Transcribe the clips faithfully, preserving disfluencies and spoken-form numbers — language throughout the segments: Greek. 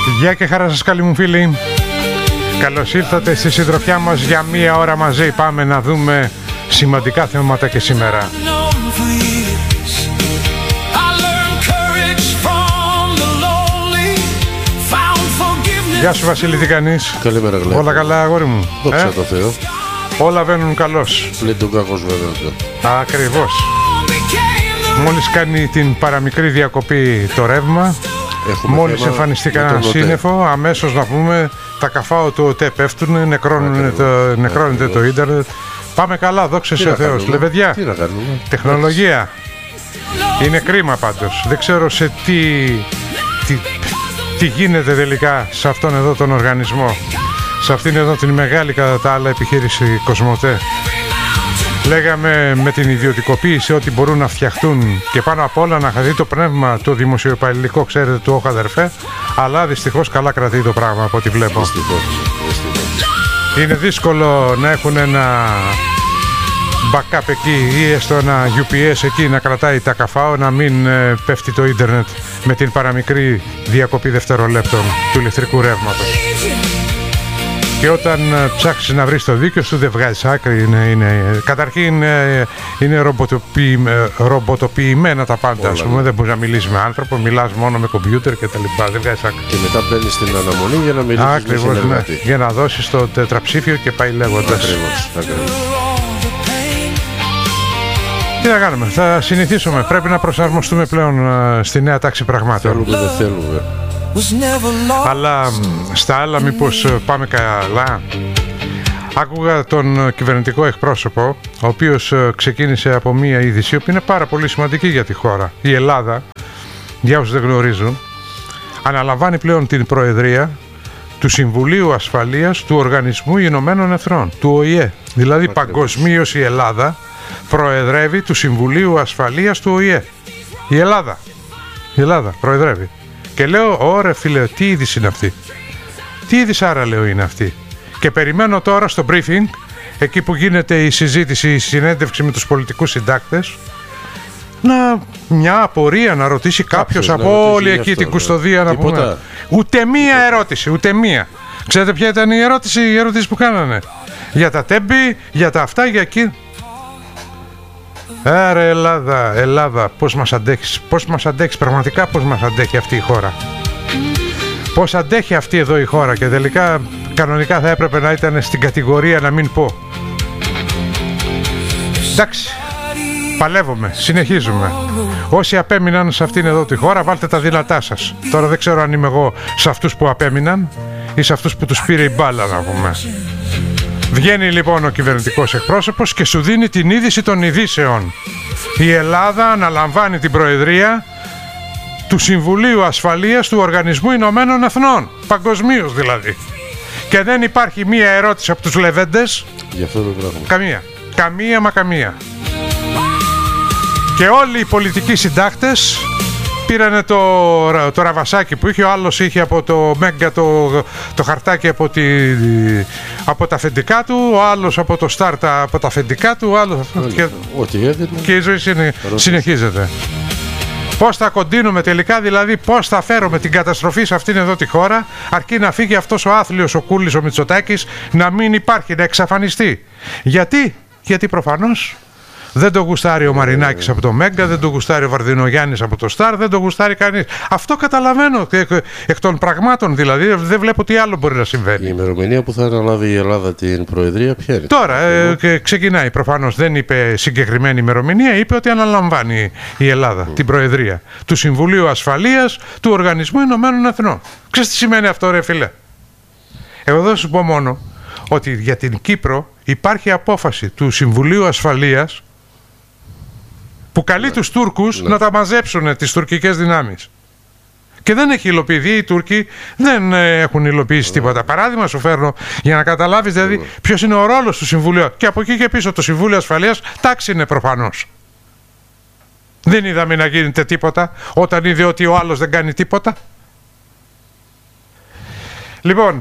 Γεια και χαρά σας καλοί μου φίλοι. Καλώς ήρθατε στη συντροφιά μας για μία ώρα μαζί. Πάμε να δούμε σημαντικά θέματα και σήμερα. Γεια σου Βασίλη, τι κάνεις? Καλημέρα Γλέκο. Όλα καλά αγόρι μου? Δόξα ε? τω Θεώ. Όλα βαίνουν καλώς. Πλην τον κακός βέβαια. Ακριβώς. Μόλις κάνει την παραμικρή διακοπή το ρεύμα, έχουμε μόλις εμφανιστεί κανένα σύννεφο, αμέσως να πούμε τα καφάω του ΟΤΕ πέφτουν, νεκρώνεται το, νεκρώνεται το ίντερνετ. Πάμε καλά, δόξα σε Θεός. Λεβεδιά, τι να κάνουμε. Τεχνολογία. Είναι κρίμα πάντως. Δεν ξέρω σε τι, τι, τι γίνεται τελικά σε αυτόν εδώ τον οργανισμό, σε αυτήν εδώ την μεγάλη κατά τα άλλα επιχείρηση Κοσμοτέ. Λέγαμε με την ιδιωτικοποίηση ότι μπορούν να φτιαχτούν και πάνω απ' όλα να χαθεί το πνεύμα το δημοσιοϊπαλληλικό, ξέρετε, του όχ αδερφέ, αλλά δυστυχώς καλά κρατεί το πράγμα από ό,τι βλέπω. Δυστυχώς, δυστυχώς. Είναι δύσκολο να έχουν ένα backup εκεί ή έστω ένα γιου πι ες εκεί να κρατάει τα καφάω, να μην ε, πέφτει το ίντερνετ με την παραμικρή διακοπή δευτερολέπτων του ηλεκτρικού ρεύματος. Και όταν ψάξεις να βρεις το δίκιο σου δεν βγάζεις άκρη. Είναι, είναι, καταρχήν είναι, είναι ρομποτοποιη, ρομποτοποιημένα τα πάντα. Ας πούμε, δεν μπορείς να μιλήσεις με άνθρωπο, μιλάς μόνο με κομπιούτερ και τα λοιπά. Δεν βγάζεις άκρη. Και μετά μπαίνεις στην αναμονή για να μιλήσεις. Ακριβώς, με ναι. Για να δώσεις το τετραψήφιο και πάει λέγοντας. Ακριβώς, ακριβώς. Τι να κάνουμε, θα συνηθίσουμε. Πρέπει να προσαρμοστούμε πλέον uh, στη νέα τάξη πραγμάτων. Θέλουμε, δεν θέλουμε. Αλλά στα άλλα μήπως πάμε καλά. Άκουγα τον κυβερνητικό εκπρόσωπο, ο οποίος ξεκίνησε από μία είδηση που είναι πάρα πολύ σημαντική για τη χώρα. Η Ελλάδα, για όσους δεν γνωρίζουν, αναλαμβάνει πλέον την προεδρία του Συμβουλίου Ασφαλείας του Οργανισμού Ηνωμένων Εθνών, του Ο Η Ε. Δηλαδή παγκοσμίως η Ελλάδα προεδρεύει του Συμβουλίου Ασφαλείας του Ο Η Ε. Η Ελλάδα, η Ελλάδα προεδρεύει. Και λέω, ωραία φίλε, τι είδηση είναι αυτή? Τι είδηση άρα λέω είναι αυτή? Και περιμένω τώρα στο briefing, εκεί που γίνεται η συζήτηση, η συνέντευξη με τους πολιτικούς συντάκτες, να μια απορία να ρωτήσει κάποιος από ρωτήσει όλη εκεί αυτό, την κουστοδία να πούμε. Ούτε μία τίποτα. ερώτηση, ούτε μία. Ξέρετε ποια ήταν η ερώτηση, η ερώτηση που κάνανε? Για τα τέμπη, για τα αυτά, για εκεί. Άρα Ελλάδα, Ελλάδα, πώς μας αντέχεις, πώς μας αντέχεις πραγματικά, πώς μας αντέχει αυτή η χώρα. Πώς αντέχει αυτή εδώ η χώρα και τελικά κανονικά θα έπρεπε να ήταν στην κατηγορία να μην πω. Εντάξει, παλεύουμε, συνεχίζουμε. Όσοι απέμειναν σε αυτήν εδώ τη χώρα, βάλτε τα δυνατά σας. Τώρα δεν ξέρω αν είμαι εγώ σε αυτούς που απέμειναν ή σε αυτούς που τους πήρε η μπάλα να πούμε. Βγαίνει λοιπόν ο κυβερνητικός εκπρόσωπος και σου δίνει την είδηση των ειδήσεων. Η Ελλάδα αναλαμβάνει την προεδρία του Συμβουλίου Ασφαλείας του Οργανισμού Ηνωμένων Εθνών. Παγκοσμίως δηλαδή. Και δεν υπάρχει μία ερώτηση από τους λεβέντες. Για αυτό το πράγμα. Καμία. Καμία μα καμία. Και όλοι οι πολιτικοί συντάκτες πήρανε το, το ραβασάκι που είχε, ο άλλος είχε από το Μέγκα το, το χαρτάκι από, τη, από τα αφεντικά του, ο άλλος από το Στάρτα από τα αφεντικά του, ο άλλος και, και η ζωή συνε, συνεχίζεται. Πώς θα κοντίνουμε τελικά, δηλαδή πώς θα φέρουμε την καταστροφή σε αυτήν εδώ τη χώρα, αρκεί να φύγει αυτός ο άθλιος ο Κούλης ο Μητσοτάκης, να μην υπάρχει, να εξαφανιστεί. Γιατί, γιατί προφανώς δεν το γουστάρει ο Μαρινάκης από το Μέγκα, δεν το γουστάρει ο Βαρδινογιάννης από το Σταρ, δεν το γουστάρει κανείς. Αυτό καταλαβαίνω εκ, εκ των πραγμάτων, δηλαδή δεν βλέπω τι άλλο μπορεί να συμβαίνει. Η ημερομηνία που θα αναλάβει η Ελλάδα την προεδρία ποια είναι? Τώρα ε, και ξεκινάει προφανώς, δεν είπε συγκεκριμένη ημερομηνία, είπε ότι αναλαμβάνει η Ελλάδα mm. την προεδρία του Συμβουλίου Ασφαλείας του Οργανισμού Ηνωμένων Εθνών. Ξέρεις τι σημαίνει αυτό ρε φίλε? Εγώ θα σου πω μόνο ότι για την Κύπρο υπάρχει απόφαση του Συμβουλίου Ασφαλείας που καλεί ναι. τους Τούρκους ναι. να τα μαζέψουν τις τουρκικές δυνάμεις. Και δεν έχει υλοποιηθεί, οι Τούρκοι δεν έχουν υλοποιήσει ναι. τίποτα. Παράδειγμα σου φέρνω για να καταλάβεις δηλαδή ναι. ποιος είναι ο ρόλος του Συμβουλίου. Και από εκεί και πίσω το Συμβούλιο Ασφαλείας τάξη είναι προφανώς. Δεν είδαμε να γίνεται τίποτα όταν είδε ότι ο άλλος δεν κάνει τίποτα. Λοιπόν,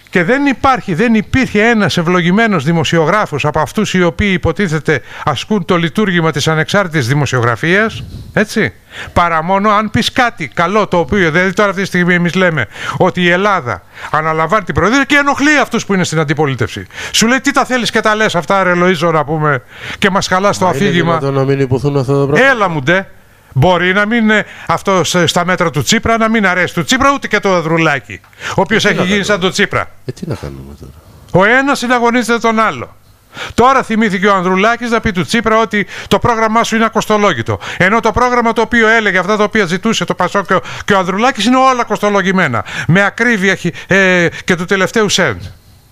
Και δεν υπάρχει, δεν υπήρχε ένας ευλογημένος δημοσιογράφος από αυτούς οι οποίοι υποτίθεται ασκούν το λειτουργήμα της ανεξάρτητης δημοσιογραφίας, έτσι, παρά μόνο αν πεις κάτι καλό, το οποίο, δηλαδή τώρα αυτή τη στιγμή εμείς λέμε ότι η Ελλάδα αναλαμβάνει την προεδρία και ενοχλεί αυτούς που είναι στην αντιπολίτευση. Σου λέει τι τα θέλεις και τα λες αυτά, ρε Λοΐζο, να πούμε, και μας χαλάς το αφήγημα. Είναι να μην υποθούν αυτά τα πράγματα. Έλα μου ντε. Μπορεί να μην είναι αυτό στα μέτρα του Τσίπρα, να μην αρέσει του Τσίπρα ούτε και το Ανδρουλάκη, ο οποίος έχει γίνει σαν τον Τσίπρα. Ε, τι να κάνουμε τώρα. Ο ένας συναγωνίζεται τον άλλο. Τώρα θυμήθηκε ο Ανδρουλάκης να πει του Τσίπρα ότι το πρόγραμμά σου είναι ακοστολόγητο. Ενώ το πρόγραμμα το οποίο έλεγε αυτά τα οποία ζητούσε το Πασόκ και ο, και ο Ανδρουλάκης είναι όλα ακοστολογημένα. Με ακρίβεια ε, και του τελευταίου σέντ.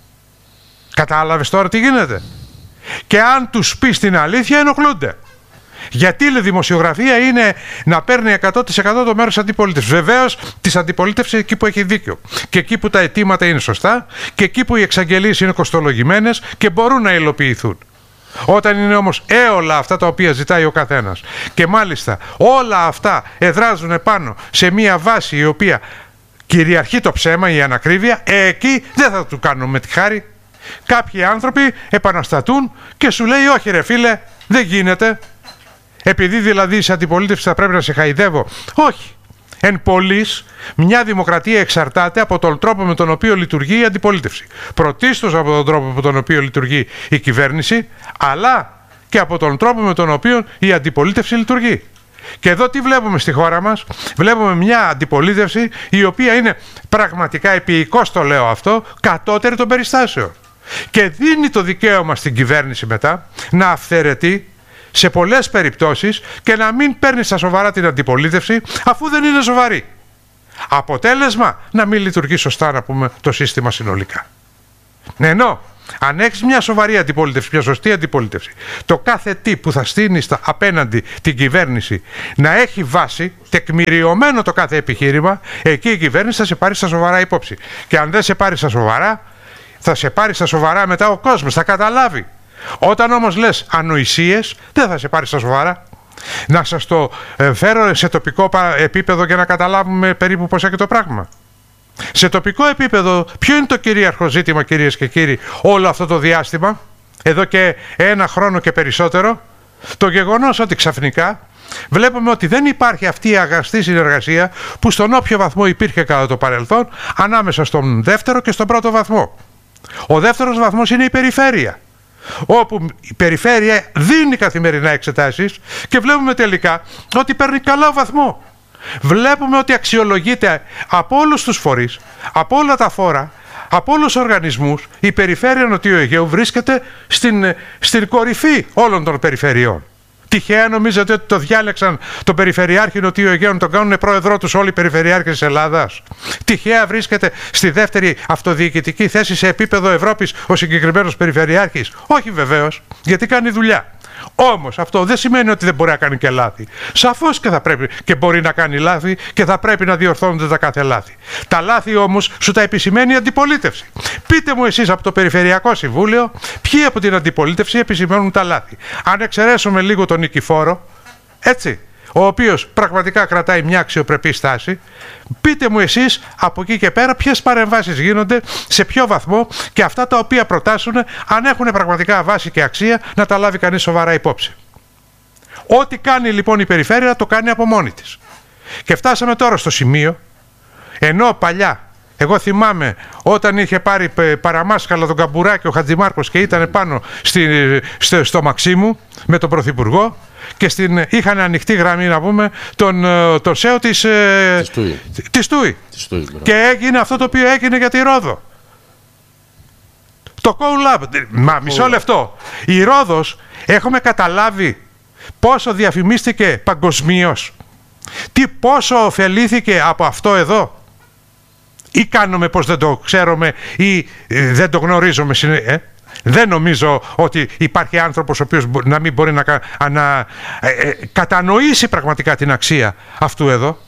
Κατάλαβες τώρα τι γίνεται. Και αν τους πει την αλήθεια ενοχλούνται. Γιατί η δημοσιογραφία είναι να παίρνει εκατό τοις εκατό το μέρος της αντιπολίτευσης. Βεβαίως της αντιπολίτευσης εκεί που έχει δίκιο. Και εκεί που τα αιτήματα είναι σωστά και εκεί που οι εξαγγελίες είναι κοστολογημένες και μπορούν να υλοποιηθούν. Όταν είναι όμως έολα αυτά τα οποία ζητάει ο καθένας και μάλιστα όλα αυτά εδράζουν πάνω σε μια βάση η οποία κυριαρχεί το ψέμα, η ανακρίβεια, εκεί δεν θα του κάνουμε με τη χάρη. Κάποιοι άνθρωποι επαναστατούν και σου λέει όχι ρε φίλε, δεν γίνεται. Επειδή δηλαδή σε αντιπολίτευση θα πρέπει να σε χαϊδεύω. Όχι. Εν πολλοίς, μια δημοκρατία εξαρτάται από τον τρόπο με τον οποίο λειτουργεί η αντιπολίτευση. Πρωτίστως από τον τρόπο με τον οποίο λειτουργεί η κυβέρνηση, αλλά και από τον τρόπο με τον οποίο η αντιπολίτευση λειτουργεί. Και εδώ τι βλέπουμε στη χώρα μας? Βλέπουμε μια αντιπολίτευση η οποία είναι πραγματικά, επίοικος το λέω αυτό, κατώτερη των περιστάσεων. Και δίνει το δικαίωμα στην κυβέρνηση μετά να αυθαιρετεί σε πολλές περιπτώσεις και να μην παίρνει στα σοβαρά την αντιπολίτευση αφού δεν είναι σοβαρή. Αποτέλεσμα να μην λειτουργεί σωστά, να πούμε, το σύστημα συνολικά. Ενώ αν έχεις μια σοβαρή αντιπολίτευση, μια σωστή αντιπολίτευση, το κάθε τι που θα στείνει στα, απέναντι την κυβέρνηση να έχει βάση, τεκμηριωμένο το κάθε επιχείρημα, εκεί η κυβέρνηση θα σε πάρει στα σοβαρά υπόψη. Και αν δεν σε πάρει στα σοβαρά, θα σε πάρει στα σοβαρά μετά ο κόσμος, θα καταλάβει. Όταν όμως λες ανοησίες, δεν θα σε πάρει στα σοβαρά. Να σας το ε, φέρω σε τοπικό επίπεδο για να καταλάβουμε περίπου πώς έχει το πράγμα. Σε τοπικό επίπεδο, ποιο είναι το κυρίαρχο ζήτημα, κυρίες και κύριοι, όλο αυτό το διάστημα, εδώ και ένα χρόνο και περισσότερο? Το γεγονός ότι ξαφνικά βλέπουμε ότι δεν υπάρχει αυτή η αγαστή συνεργασία που στον όποιο βαθμό υπήρχε κατά το παρελθόν ανάμεσα στον δεύτερο και στον πρώτο βαθμό. Ο δεύτερος βαθμός είναι η περιφέρεια, όπου η περιφέρεια δίνει καθημερινά εξετάσεις και βλέπουμε τελικά ότι παίρνει καλό βαθμό. Βλέπουμε ότι αξιολογείται από όλους τους φορείς, από όλα τα φόρα, από όλους τους οργανισμούς. Η περιφέρεια Νοτιού Αιγαίου βρίσκεται στην, στην κορυφή όλων των περιφερειών. Τυχαία νομίζετε ότι το διάλεξαν τον Περιφερειάρχη Νοτιού Αιγαίου να τον κάνουν πρόεδρό τους όλοι οι περιφερειάρχες της Ελλάδας? Τυχαία βρίσκεται στη δεύτερη αυτοδιοικητική θέση σε επίπεδο Ευρώπης ο συγκεκριμένος Περιφερειάρχης? Όχι βεβαίως, γιατί κάνει δουλειά. Όμως αυτό δεν σημαίνει ότι δεν μπορεί να κάνει και λάθη. Σαφώς και θα πρέπει και μπορεί να κάνει λάθη και θα πρέπει να διορθώνονται τα κάθε λάθη. Τα λάθη όμως σου τα επισημαίνει η αντιπολίτευση. Πείτε μου εσείς από το Περιφερειακό Συμβούλιο ποιοι από την αντιπολίτευση επισημαίνουν τα λάθη. Αν εξαιρέσουμε λίγο τον Νικηφόρο, έτσι, ο οποίος πραγματικά κρατάει μια αξιοπρεπή στάση, πείτε μου εσείς από εκεί και πέρα ποιες παρεμβάσεις γίνονται, σε ποιο βαθμό και αυτά τα οποία προτάσουν αν έχουν πραγματικά βάση και αξία να τα λάβει κανείς σοβαρά υπόψη. Ό,τι κάνει λοιπόν η περιφέρεια το κάνει από μόνη της. Και φτάσαμε τώρα στο σημείο, ενώ παλιά, εγώ θυμάμαι όταν είχε πάρει παραμάσκαλα τον Καμπουράκη ο Χατζημάρκος και ήταν πάνω στη, στο, στο Μαξίμου με τον Πρωθυπουργό και στην, είχαν ανοιχτή γραμμή να πούμε τον, τον ΣΕΟ της, της Τούι. Της Τούι. Της Τούι και έγινε αυτό το οποίο έγινε για τη Ρόδο. Το collab. Μα μισό λεπτό. Η Ρόδος έχουμε καταλάβει πόσο διαφημίστηκε παγκοσμίως. Τι πόσο ωφελήθηκε από αυτό εδώ. Ή κάνουμε πως δεν το ξέρουμε ή ε, δεν το γνωρίζουμε. Ε? Δεν νομίζω ότι υπάρχει άνθρωπος ο οποίος να μην μπορεί να, να ε, ε, κατανοήσει πραγματικά την αξία αυτού εδώ.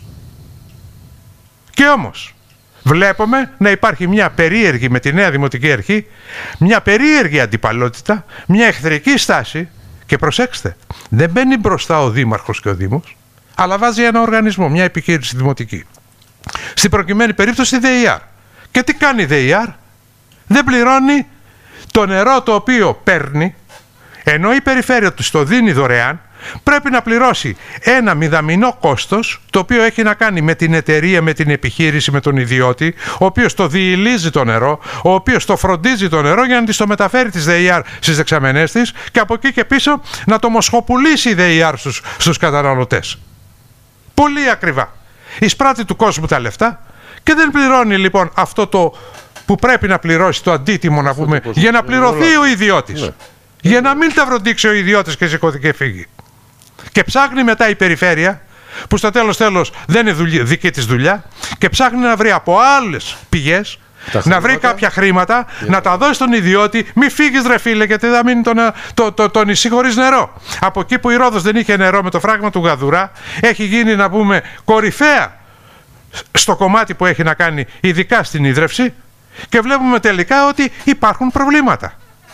Και όμως βλέπουμε να υπάρχει μια περίεργη με τη νέα Δημοτική Αρχή, μια περίεργη αντιπαλότητα, μια εχθρική στάση και προσέξτε, δεν μπαίνει μπροστά ο Δήμαρχος και ο Δήμος, αλλά βάζει ένα οργανισμό, μια επιχείρηση δημοτική. Στην προκειμένη περίπτωση ΔΕΙΑΡ. Και τι κάνει η ΔΕΙΑΡ? Δεν πληρώνει το νερό το οποίο παίρνει, ενώ η περιφέρεια του το δίνει δωρεάν. Πρέπει να πληρώσει ένα μηδαμινό κόστος, το οποίο έχει να κάνει με την εταιρεία, με την επιχείρηση, με τον ιδιώτη, ο οποίος το διηλίζει το νερό, ο οποίος το φροντίζει το νερό για να της το μεταφέρει της ΔΕΙΑΡ στις δεξαμενές της και από εκεί και πίσω να το μοσχοπουλήσει η ΔΕΙΑΡ στους, στους καταναλωτές. Πολύ ακριβά. Εισπράττει του κόσμου τα λεφτά και δεν πληρώνει λοιπόν αυτό το που πρέπει να πληρώσει, το αντίτιμο να πούμε, για να πληρωθεί ο ιδιώτης. Ναι. Για να μην τα βροντίξει ο ιδιώτης και σηκώθηκε και φύγει. Και ψάχνει μετά η περιφέρεια, που στο τέλος τέλος δεν είναι δουλειά, δική της δουλειά, και ψάχνει να βρει από άλλες πηγές, να χρήματα, βρει κάποια χρήματα, yeah. να τα δώσει στον ιδιώτη. Μη φύγεις ρε φίλε, γιατί θα μείνει το, το, το, το νησί χωρίς νερό. Από εκεί που η Ρόδος δεν είχε νερό, με το φράγμα του Γαδουρά, έχει γίνει να πούμε κορυφαία στο κομμάτι που έχει να κάνει ειδικά στην ίδρυυση, και βλέπουμε τελικά ότι υπάρχουν προβλήματα.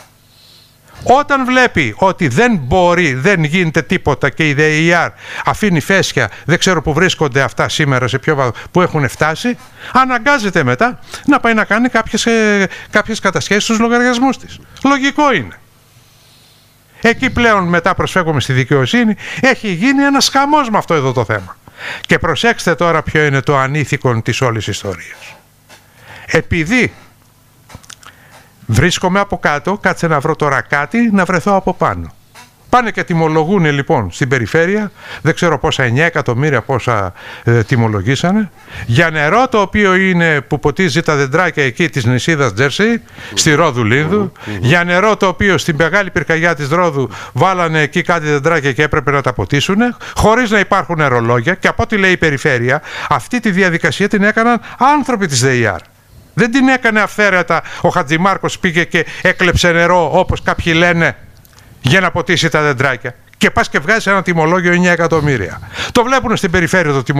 Όταν βλέπει ότι δεν μπορεί, δεν γίνεται τίποτα και η ΔΕΙΑΡ αφήνει φέσια, δεν ξέρω που βρίσκονται αυτά σήμερα, σε ποιο βαθμό, που έχουν φτάσει, αναγκάζεται μετά να πάει να κάνει κάποιες, ε, κάποιες κατασχέσεις στους λογαριασμούς της. Λογικό είναι. Εκεί πλέον μετά προσφεύγουμε στη δικαιοσύνη, έχει γίνει ένας χαμός με αυτό εδώ το θέμα. Και προσέξτε τώρα ποιο είναι το ανήθικο της όλης ιστορίας. Επειδή βρίσκομαι από κάτω, κάτσε να βρω τώρα κάτι, να βρεθώ από πάνω. Πάνε και τιμολογούν λοιπόν στην περιφέρεια, δεν ξέρω πόσα, εννιά εκατομμύρια πόσα ε, τιμολογήσανε, για νερό το οποίο είναι που ποτίζει τα δεντράκια εκεί της νησίδας Τζέρσι, στη Ρόδου Λίνδου, για νερό το οποίο στην μεγάλη πυρκαγιά της Ρόδου βάλανε εκεί κάτι δεντράκια και έπρεπε να τα ποτίσουν, χωρίς να υπάρχουν νερολόγια, και από ό,τι λέει η περιφέρεια, αυτή τη διαδικασία την έκαναν άνθρωποι της ΔΕΙΑΡ. Δεν την έκανε αυθαίρετα ο Χατζημάρκος, πήγε και έκλεψε νερό όπως κάποιοι λένε για να ποτίσει τα δεντράκια. Και πας και βγάζεις ένα τιμολόγιο εννιά εκατομμύρια. Το βλέπουν στην περιφέρεια το τιμολόγιο.